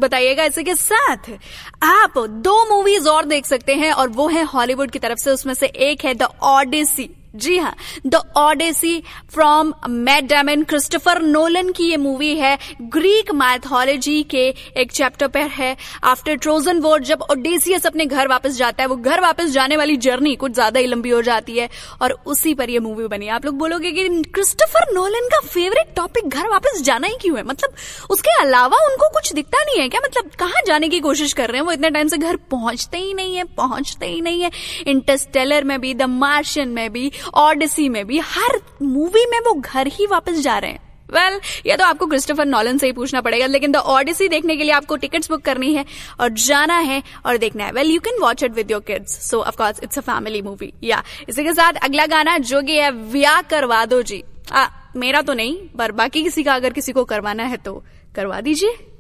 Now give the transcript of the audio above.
बताइएगा। इसी के साथ आप 2 मूवीज और देख सकते हैं और वो है हॉलीवुड की तरफ से। उसमें से एक है द ऑडिसी। जी हाँ, the Odyssey from Matt Damon, Christopher Nolan की ये मूवी है। ग्रीक माइथोलॉजी के एक चैप्टर पर है। आफ्टर ट्रोजन वॉर जब ओडेसियस अपने घर वापस जाता है, वो घर वापस जाने वाली जर्नी कुछ ज्यादा ही लंबी हो जाती है और उसी पर ये मूवी बनी। आप लोग बोलोगे कि क्रिस्टोफर नोलन का फेवरेट टॉपिक घर वापस जाना ही क्यों है? मतलब उसके अलावा उनको कुछ दिखता नहीं है क्या? मतलब कहाँ जाने की कोशिश कर रहे हैं? वो इतने टाइम से घर पहुंचते ही नहीं है। इंटरस्टेलर में भी, द मार्शियन में भी, ऑडिसी में भी, हर मूवी में वो घर ही वापस जा रहे हैं। वेल, ये तो आपको क्रिस्टोफर नॉलन से ही पूछना पड़ेगा। लेकिन द ऑडिसी देखने के लिए आपको टिकट्स बुक करनी है और जाना है और देखना है। Well, you can watch it with your kids, so of course it's a family movie. या इसी के साथ अगला गाना जो कि है व्या करवा दो जी। मेरा तो नहीं, पर बाकी किसी का अगर किसी को करवाना है तो करवा दीजिए।